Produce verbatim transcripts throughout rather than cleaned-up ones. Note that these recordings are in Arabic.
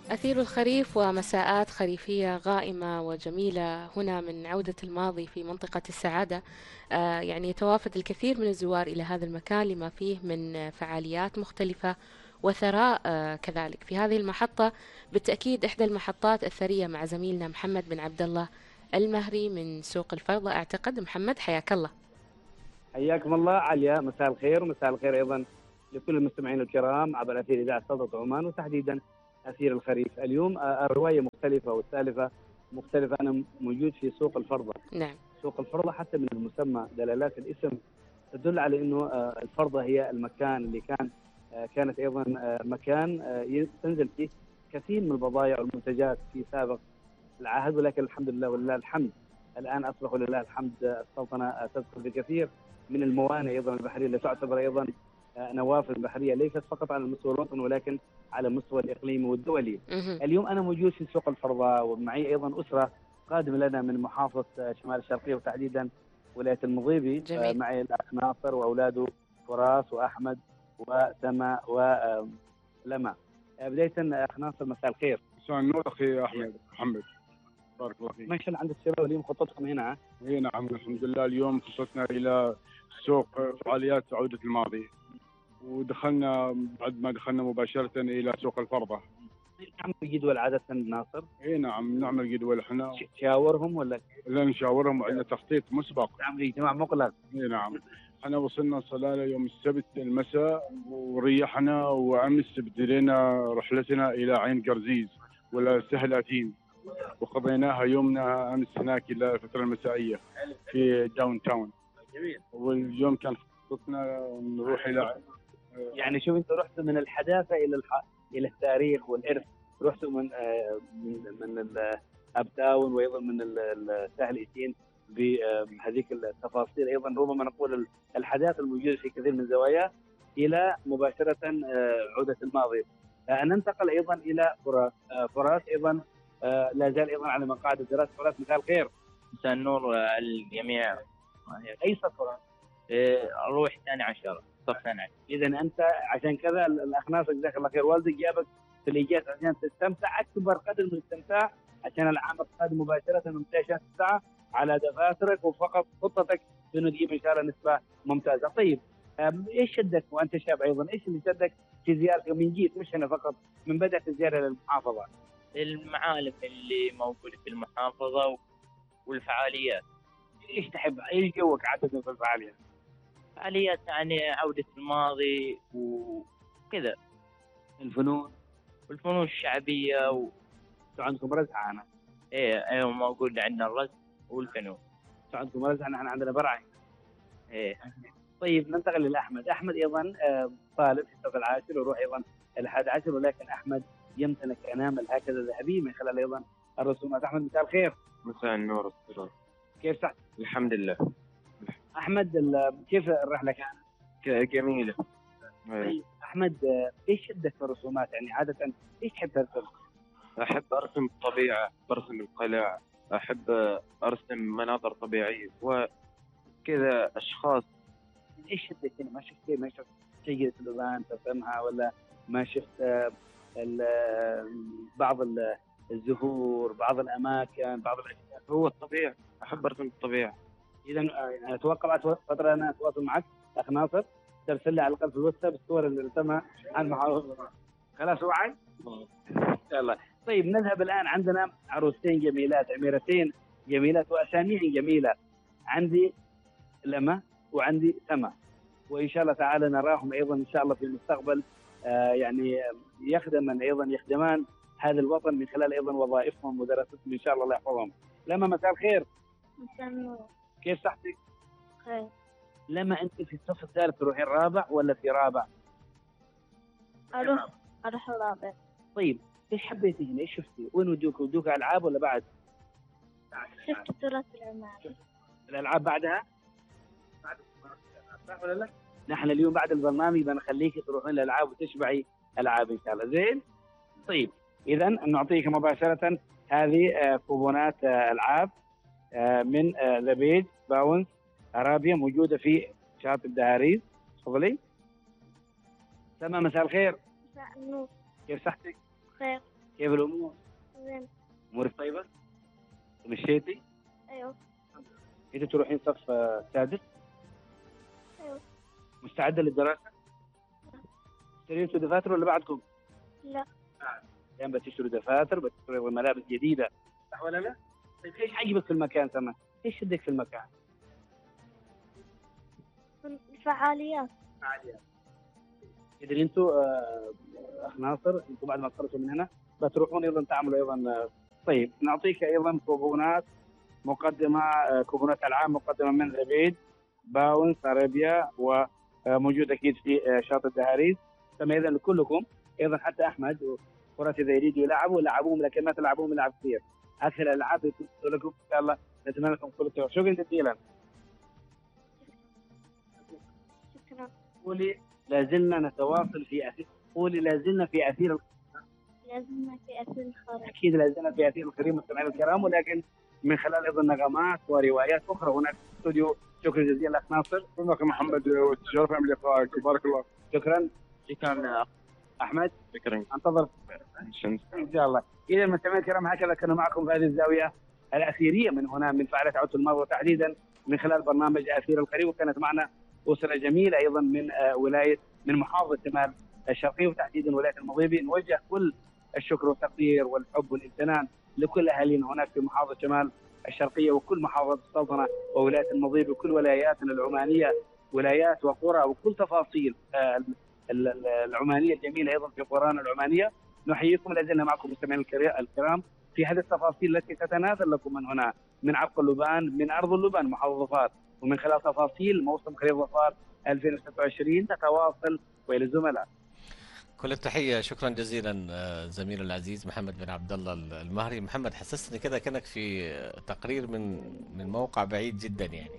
أثير الخريف ومساءات خريفية غائمة وجميلة هنا من عودة الماضي في منطقة السعادة. آه، يعني يتوافد الكثير من الزوار إلى هذا المكان لما فيه من آه، فعاليات مختلفة وثراء آه، كذلك في هذه المحطة. بالتأكيد إحدى المحطات الثرية مع زميلنا محمد بن عبد الله المهري من سوق الفرضة. أعتقد محمد حياك الله. حياكم الله عليا، مساء الخير ومساء الخير ايضا لكل المستمعين الكرام عبر اثير اذاعه صوت عمان وتحديدا اثير الخريف. اليوم آه، الروايه مختلفه والسالفه مختلفه. انا موجود في سوق الفرضه. نعم. سوق الفرضه حتى من المسمى دلالات الاسم تدل على انه آه، الفرضه هي المكان اللي كان آه، كانت ايضا آه، مكان آه، تنزل فيه كثير من البضائع والمنتجات في سابق العهد، ولكن الحمد لله ولله الحمد الان اصبح ولله الحمد السلطنه تدخل بكثير من الموانئ ايضا البحريه اللي تعتبر ايضا نوافذ بحريه ليست فقط على المستوى الوطني ولكن على المستوى الاقليمي والدولي. مهم. اليوم انا موجود في سوق الفرضاء ومعي ايضا اسره قادمه لنا من محافظه شمال الشرقيه وتحديدا ولايه المضيبي. جميل. معي الاخ ناصر واولاده فراس واحمد وسما ولما. بدايه اخ ناصر، مساء الخير. مساء النور اخي احمد محمد، بارك الله فيك. ما شاء الله عند الشباب اليوم خطتكم هنا ها؟ اي نعم الحمد لله، اليوم خطتنا الى سوق فعاليات عودة الماضي، ودخلنا بعد ما دخلنا مباشرة الى سوق الفرضة. نعمل جدول عادة ناصر؟ اي نعم نعمل جدول احنا. تشاورهم ولا؟ لا نشاورهم وعندنا تخطيط مسبق. تعمل اجتماع مغلق؟ اي نعم. احنا وصلنا صلالة يوم السبت المساء وريحنا، وامس بدينا رحلتنا الى عين قرزيز ولا سهل اتين، وقضيناها يومنا امس هناك الى الفتره المسائيه في داون تاون. جميل. واليوم كان خطتنا نروح الى، يعني شوف انت رحت من الحداثه الى الح... الى التاريخ والارث، رحت من آه من من الاب تاون وايضا من السهل اتين بهذيك التفاصيل، ايضا ربما نقول الحداثه الموجوده في كثير من زواياه الى مباشره آه عوده الماضي. آه ننتقل ايضا الى فراس. آه فراس ايضا آه لا زال ايضا على مقاعد الدراسه. فراس مساء الخير. مساء النور على الجميع. اي صف فراس؟ اروح ثاني عشر، صف ثاني عشر. اذا انت عشان كذا الاخ ناصر جزاك الله خير، والدك جابك في الاجازه عشان تستمتع اكبر قدر من الاستمتاع عشان العام القادم مباشره من عشان تسعى على دفاترك وفقط خطتك انه تجيب ان شاء الله نسبه ممتازه. طيب ايش شدك وانت شاب ايضا، ايش اللي شدك في زيارتك من جيت مش هنا فقط، من بدات الزياره للمحافظه؟ المعالم اللي موجوده في المحافظه والفعاليات. ايش تحب، ايش جوك عاده في الفعاليات؟ فعاليات يعني عودة الماضي وكذا، الفنون والفنون الشعبية و... عندكم رزعة؟ أنا إيه أيوة موجود عندنا الرزق والفنون. عندكم رزعة، نحن عندنا برعي. إيه. طيب ننتقل لأحمد. أحمد أيضا طالب في الصف العاشر ويروح أيضا الحادي عشر، ولكن أحمد يمتلك أنامل هكذا ذهبية من خلال أيضا الرسومات. أحمد مساء الخير. مساء النور والسرور. كيف صحتك؟ الحمد لله. أحمد كيف الرحلة كانت؟ جميلة. طيب أحمد إيش شدك في الرسومات؟ يعني عادة إيش تحب ترسم؟ أحب أرسم الطبيعة، برسم القلع، أحب أرسم مناظر طبيعية وكذا أشخاص. إيش شدك هنا؟ ما شفت ما شفت شجرة الأذان ترسمها، ولا ما شفت بعض الزهور، بعض الأماكن، بعض الأشياء؟ هو الطبيعة، أحب أرسم الطبيعة. إذا أنا أتوقع بعد فترة أنا أتواصل معك أخ ناصر، ترسل لي على الأقل في الواتساب الصور اللي رسمها عن محافظة. خلاص وعي؟ إن شاء الله. طيب نذهب الآن، عندنا عروستين جميلات، أميرتين جميلات وأساميهم جميلة. عندي لما وعندي سما، وإن شاء الله تعالى نراهم أيضا إن شاء الله في المستقبل آه يعني يخدمن أيضا يخدمان هذا الوطن من خلال أيضا وظائفهم ودراستهم إن شاء الله الله يحفظهم. لما مساء الخير. مساء النور. كيف صحتك؟ خير. لما أنت في الصف الثالث تروحين رابع ولا في رابع؟ أروح أروح الرابع. طيب إيش حبيتي هنا؟ إيش شفتي؟ وين ودوك؟ ودوك ألعاب ولا بعد؟ شفت تراث العمارة. الألعاب بعدها؟ صح ولا لا؟ نحن اليوم بعد البرنامج بنخليك تروحين الألعاب وتشبعي ألعاب إن شاء الله. زين؟ طيب إذا نعطيك مباشرة هذه كوبونات ألعاب من ذا بيج باونس أرابيا، موجودة في شاطئ دهاريز. تفضلي. تمام. مساء الخير. مساء النور. كيف صحتك؟ خير. كيف الامور؟ زين. امورك طيبه؟ مشيتي؟ أيوه. انت تروحين صف آه، سادس؟ أيوه. مستعده للدراسه؟ اشتريتوا دفاتر ولا بعدكم؟ لا. يعني بتشتروا دفاتر، بتشتروا ملابس جديده، صح ولا لا؟ طيب ايش عجبك في المكان سما؟ ايش شدك في المكان؟ الفعاليات. فعاليات. تدري انتم آه، اخ ناصر، انتم بعد ما تخرجوا من هنا بتروحون ايضا تعملوا ايضا آه، طيب نعطيك ايضا كوبونات مقدمه، آه، كوبونات العاب مقدمه من ريبيد، باونس، ارابيا، وموجود اكيد في آه، شاطئ الدهاريز. فما اذا لكلكم ايضا، حتى احمد وكرات اذا يريدوا يلعبوا لعبوهم، لكن ما تلعبوهم لعب كثير. اخر الالعاب يكون لكم ان شاء الله. نتمنى لكم كل التوفيق. شكرا جزيلا. شكرا. قولي لازلنا نتواصل في أثير، قولي لازلنا في أثير، لازمنا في أسئلة الخارج. أكيد لازلنا في أثير الكريم مستمعينا الكرام، ولكن من خلال أيضا نغمات وروايات أخرى هناك في الاستوديو. شكرا جزيلا أخ ناصر. شكرا أخي محمد، وتشرفنا بلقائك، بارك الله. شكرا. شكرا أحمد، شكرا. أنتظر شن- إن شاء الله. إذا مستمعينا الكرام هكذا كنا معكم في هذه الزاوية الأثيرية من هنا من فعالية عودة الماضي، وتحديدا من خلال برنامج أثير القريب. وكانت معنا أسرة جميلة أيضا من آه، ولاية من محافظة شمال الشرقية، وتحديدا ولاية المضيبي. نوجه كل الشكر والتقدير والحب والامتنان لكل أهالينا هناك في محافظة شمال الشرقية وكل محافظة السلطنة وولاية المضيبي وكل ولاياتنا العمانية، ولايات وقرى وكل تفاصيل آه، ال- ال- العمانية الجميلة أيضا في قرانا العمانية. نحييكم، لا زلنا معكم مستمعينا الكري- الكرام في هذه التفاصيل التي تتناثر لكم من هنا من عبق اللبان، من أرض اللبان محافظة ظفار، ومن خلال تفاصيل موسم خريف ظفار ألفين وستة وعشرين نتواصل. والى الزملاء كل التحية، شكرا جزيلا آه، زميلي العزيز محمد بن عبد الله المهري. محمد، حسستني كذا كأنك في تقرير من من موقع بعيد جدا يعني.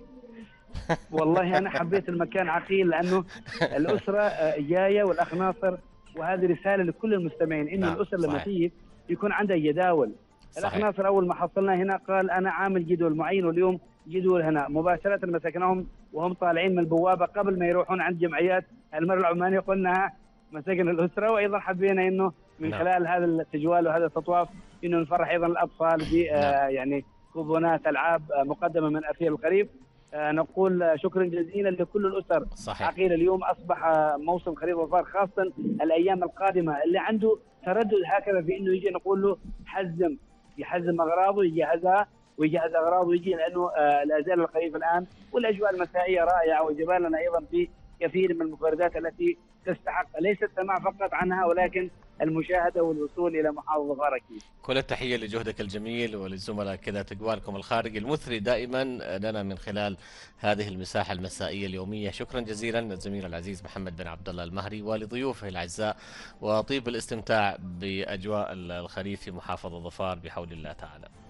والله أنا حبيت المكان عقيل لأنه الأسرة آه، جاية والأخ ناصر، وهذه رسالة لكل المستمعين إنه نعم، الأسرة لما صحيح. تيجي يكون عندها جداول. الأخ صحيح. ناصر أول ما حصلنا هنا قال أنا عامل جدول معين، واليوم جدول هنا مباشرة مسكناهم وهم طالعين من البوابة قبل ما يروحون عند جمعيات المرأة العمانية، قلنا مساكن الأسرة. وأيضا حبينا إنه من نعم. خلال هذا التجوال وهذا التطواف إنه نفرح أيضا الأطفال ب نعم. يعني كوبونات ألعاب آه، مقدمة من أثير القريب. آه، نقول آه، شكرا جزيلا لكل الأسر. صحيح. عقيل اليوم أصبح آه، موسم خريف ظفار، خاصة الأيام القادمة اللي عنده تردد هكذا في إنه يجي نقول له حزم، يحزم أغراضه يجهزها ويجهز أغراضه ويجي، لأنه آه، لا زال الخريف الآن والأجواء المسائية رائعة، وجبال لنا أيضا في كثير من المفردات التي تستحق ليس السماع فقط عنها ولكن المشاهدة والوصول إلى محافظة ظفار أكيد. كل التحية لجهدك الجميل وللزملاء كذا تجوالكم الخارجي المثري دائما لنا من خلال هذه المساحة المسائية اليومية. شكرا جزيلا للزميل العزيز محمد بن عبد الله المهري ولضيوفه الأعزاء، وطيب الاستمتاع بأجواء الخريف في محافظة ظفار بحول الله تعالى.